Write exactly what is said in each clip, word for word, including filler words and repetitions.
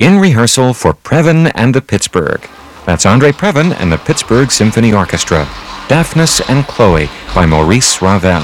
In rehearsal for Previn and the Pittsburgh. That's Andre Previn and the Pittsburgh Symphony Orchestra. Daphnis and Chloe by Maurice Ravel.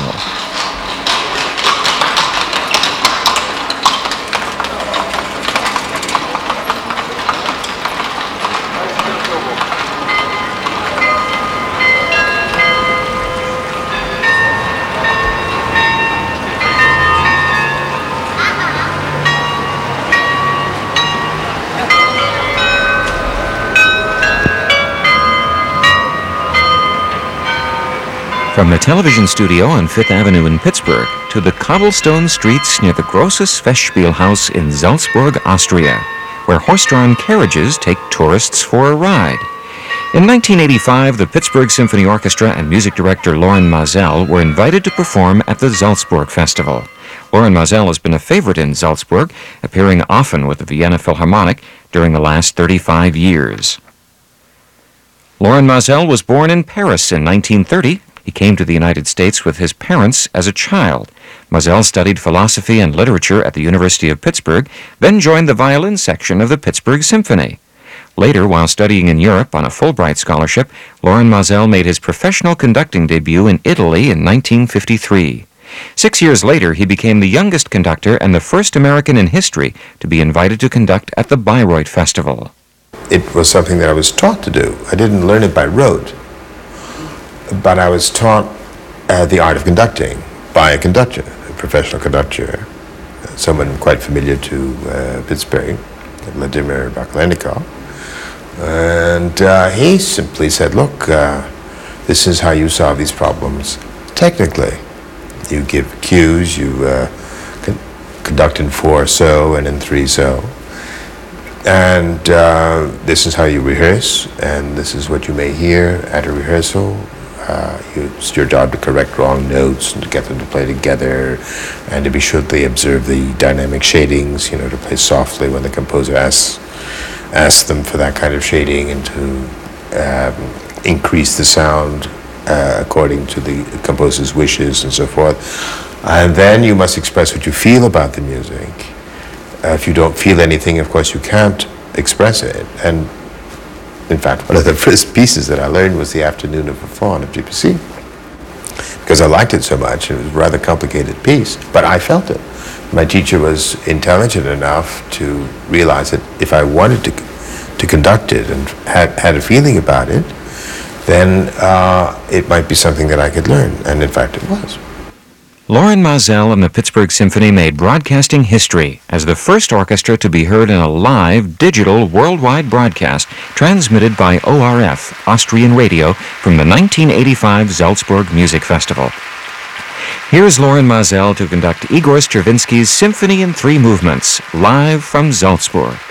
From the television studio on Fifth Avenue in Pittsburgh to the cobblestone streets near the Grosses Festspielhaus in Salzburg, Austria, where horse-drawn carriages take tourists for a ride. In nineteen eighty-five, the Pittsburgh Symphony Orchestra and music director Loren Maazel were invited to perform at the Salzburg Festival. Loren Maazel has been a favorite in Salzburg, appearing often with the Vienna Philharmonic during the last thirty-five years. Loren Maazel was born in Paris in nineteen thirty. He came to the United States with his parents as a child. Maazel studied philosophy and literature at the University of Pittsburgh, then joined the violin section of the Pittsburgh Symphony. Later, while studying in Europe on a Fulbright scholarship, Loren Maazel made his professional conducting debut in Italy in nineteen fifty-three. Six years later, he became the youngest conductor and the first American in history to be invited to conduct at the Bayreuth Festival. It was something that I was taught to do. I didn't learn it by rote. But I was taught uh, the art of conducting by a conductor, a professional conductor, someone quite familiar to uh, Pittsburgh, Vladimir Bakalendikov. And uh, he simply said, look, uh, this is how you solve these problems technically. You give cues, you uh, con conduct in four so and in three so. And uh, this is how you rehearse, and this is what you may hear at a rehearsal. Uh, you, it's your job to correct wrong notes and to get them to play together and to be sure they observe the dynamic shadings, you know, to play softly when the composer asks, asks them for that kind of shading and to um, increase the sound uh, according to the composer's wishes and so forth. And then you must express what you feel about the music. Uh, if you don't feel anything, of course, you can't express it. And in fact, one of the first pieces that I learned was The Afternoon of a Faun of Debussy, because I liked it so much. It was a rather complicated piece, but I felt it. My teacher was intelligent enough to realize that if I wanted to, to conduct it and had, had a feeling about it, then uh, it might be something that I could learn, and in fact it was. Loren Maazel and the Pittsburgh Symphony made broadcasting history as the first orchestra to be heard in a live, digital, worldwide broadcast transmitted by O R F, Austrian Radio, from the nineteen eighty-five Salzburg Music Festival. Here's Loren Maazel to conduct Igor Stravinsky's Symphony in Three Movements, live from Salzburg.